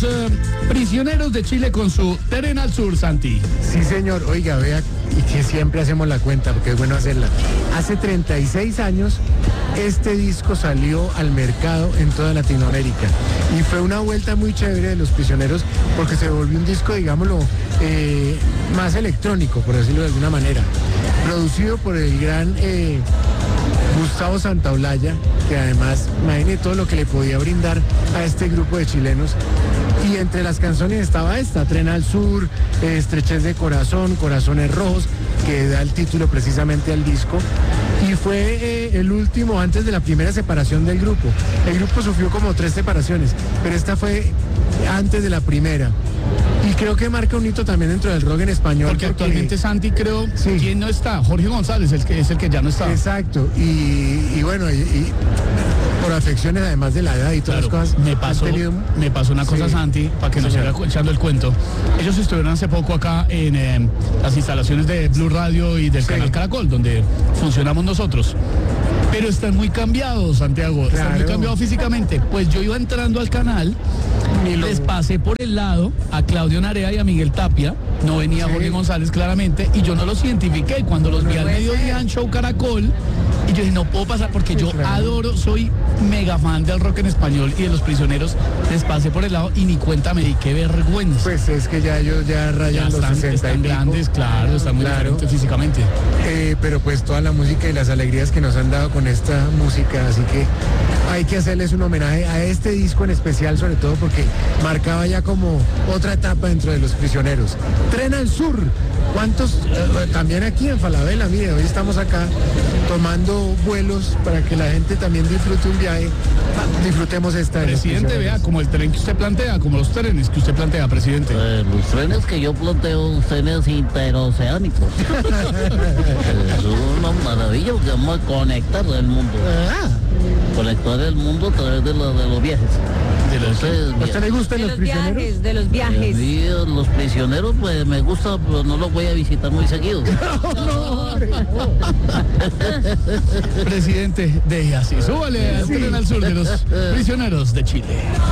los prisioneros de Chile con su Tren al Sur, Santi. Sí, señor. Oiga, vea, y que siempre hacemos la cuenta, porque es bueno hacerla. Hace 36 años, este disco salió al mercado en toda Latinoamérica. Y fue una vuelta muy chévere de Los Prisioneros, porque se volvió un disco, digámoslo, más electrónico, por decirlo de alguna manera. Producido por el gran Gustavo Santaolalla, que además, imagínate todo lo que le podía brindar a este grupo de chilenos. Y entre las canciones estaba esta, Tren al Sur, Estrechez de Corazón, Corazones Rojos, que da el título precisamente al disco. Y fue el último antes de la primera separación del grupo. El grupo sufrió como 3 separaciones, pero esta fue antes de la primera. Y creo que marca un hito también dentro del rock en español. Porque actualmente, Santi, creo, sí. ¿Quién no está? Jorge González, es el que ya no está. Exacto. Y bueno, y por afecciones además de la edad y todas claro, las cosas. Me pasó una cosa, sí, Santi, para que nos siga echando el cuento. Ellos estuvieron hace poco acá en las instalaciones de Blue Radio y del canal Caracol, donde funcionamos nosotros. Pero están muy cambiados, Santiago, claro. Están muy cambiados físicamente. Pues yo iba entrando al canal, les pasé por el lado a Claudio Narea y a Miguel Tapia, no venía Jorge González claramente, y yo no los identifiqué. Cuando los vi al mediodía en Show Caracol, y yo dije, no puedo pasar porque yo adoro, soy mega fan del rock en español y de Los Prisioneros. Les pasé por el lado y ni cuenta me di, qué vergüenza. Pues es que ya ellos ya rayan los 60 están grandes, claro, están muy diferentes físicamente. Pero pues toda la música y las alegrías que nos han dado con esta música, así que hay que hacerles un homenaje a este disco en especial, sobre todo porque marcaba ya como otra etapa dentro de Los Prisioneros. Tren al Sur. ¿Cuántos? También aquí en Falabella, mire, hoy estamos acá tomando vuelos para que la gente también disfrute un viaje. Disfrutemos esta. Presidente, vea, como el tren que usted plantea, como los trenes que usted plantea, presidente. Los trenes que yo planteo, trenes interoceánicos. Es una maravilla porque vamos a conectar el mundo. Conectar el mundo a través de los viajes. ¿A usted le gustan los prisioneros? De los viajes. Sí, Los Prisioneros, pues me gusta, pero no los voy a visitar muy seguido. Presidente, deje así. Súbale al Tren al Sur de Los Prisioneros de Chile.